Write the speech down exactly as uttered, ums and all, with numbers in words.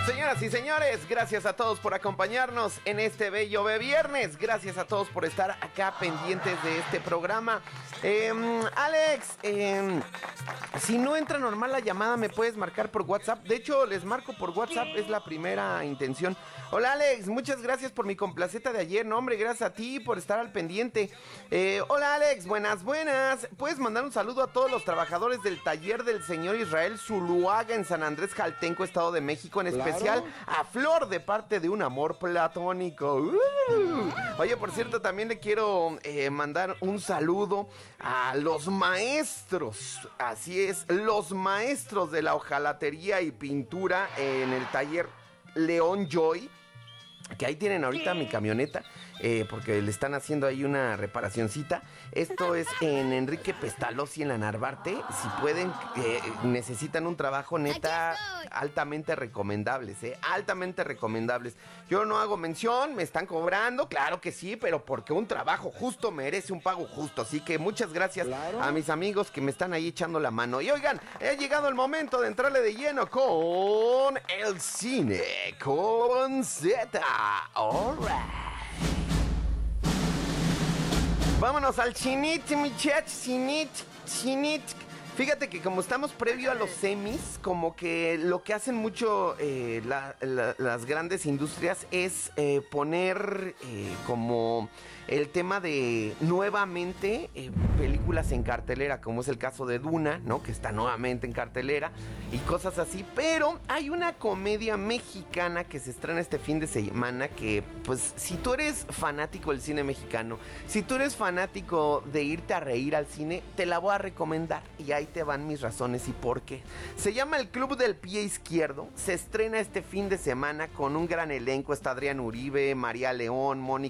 Señoras y señores, gracias a todos por acompañarnos en este bello de viernes. Gracias a todos por estar acá pendientes de este programa. Eh, Alex, eh, si no entra normal la llamada, me puedes marcar por WhatsApp. De hecho, les marco por WhatsApp, es la primera intención. Hola Alex, muchas gracias por mi complaceta de ayer. No, hombre, gracias a ti por estar al pendiente. Eh, hola Alex, buenas, buenas. Puedes mandar un saludo a todos los trabajadores del taller del señor Israel Zuluaga en San Andrés Jaltenco, Estado de México, en especial Claro. a Flor de parte de un amor platónico. Uh. Oye, por cierto, también le quiero eh, mandar un saludo a los maestros. Así es, los maestros de la hojalatería y pintura en el taller León Joy, que ahí tienen ahorita mi camioneta, eh, porque le están haciendo ahí una reparacioncita. Esto es en Enrique Pestalozzi, en la Narvarte. Si pueden, eh, necesitan un trabajo, neta, altamente recomendables, eh, altamente recomendables. Yo no hago mención, me están cobrando, claro que sí, pero porque un trabajo justo merece un pago justo. Así que muchas gracias Claro. a mis amigos que me están ahí echando la mano. Y oigan, ha llegado el momento de entrarle de lleno con el cine con Z. All right. Vámonos al chinit, mi chat, chinit, chinit. Fíjate que como estamos previo a los semis, como que lo que hacen mucho eh, la- la- las grandes industrias es eh, poner eh, como el tema de nuevamente eh, películas en cartelera, como es el caso de Duna, ¿no? Que está nuevamente en cartelera y cosas así. Pero hay una comedia mexicana que se estrena este fin de semana que, pues, si tú eres fanático del cine mexicano, si tú eres fanático de irte a reír al cine, te la voy a recomendar y ahí te van mis razones y por qué. Se llama El Club del Pie Izquierdo. Se estrena este fin de semana con un gran elenco. Está Adrián Uribe, María León, Mónica